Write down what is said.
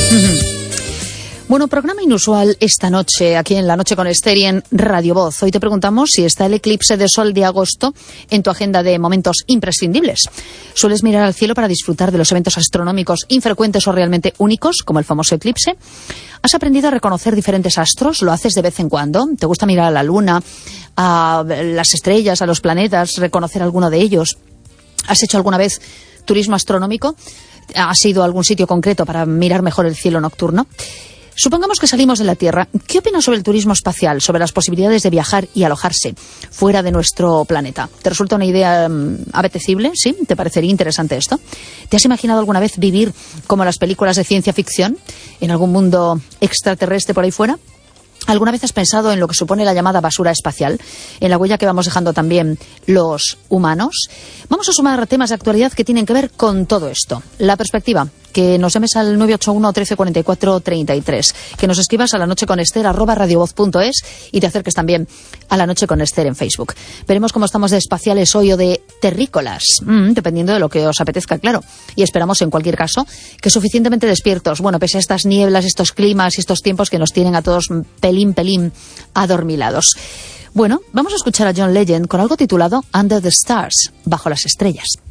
Bueno, programa inusual esta noche, aquí en La Noche con Esther y en Radio Voz. Hoy te preguntamos si está el eclipse de sol de agosto en tu agenda de momentos imprescindibles. ¿Sueles mirar al cielo para disfrutar de los eventos astronómicos infrecuentes o realmente únicos, como el famoso eclipse? ¿Has aprendido a reconocer diferentes astros? ¿Lo haces de vez en cuando? ¿Te gusta mirar a la luna, a las estrellas, a los planetas, reconocer alguno de ellos? ¿Has hecho alguna vez turismo astronómico? ¿Has ido a algún sitio concreto para mirar mejor el cielo nocturno? Supongamos que salimos de la Tierra. ¿Qué opinas sobre el turismo espacial, sobre las posibilidades de viajar y alojarse fuera de nuestro planeta? ¿Te resulta una idea apetecible? ¿Sí? ¿Te parecería interesante esto? ¿Te has imaginado alguna vez vivir como las películas de ciencia ficción, en algún mundo extraterrestre por ahí fuera? ¿Alguna vez has pensado en lo que supone la llamada basura espacial, en la huella que vamos dejando también los humanos? Vamos a sumar temas de actualidad que tienen que ver con todo esto. La perspectiva, que nos llames al 981 13 44 33, que nos escribas a lanocheconester@radiovoz.es y te acerques también a La Noche con Esther en Facebook. Veremos cómo estamos de espaciales hoy o de terrícolas, dependiendo de lo que os apetezca, claro. Y esperamos, en cualquier caso, que suficientemente despiertos. Bueno, pese a estas nieblas, estos climas y estos tiempos que nos tienen a todos pelín adormilados. Bueno, vamos a escuchar a John Legend con algo titulado Under the Stars, bajo las estrellas.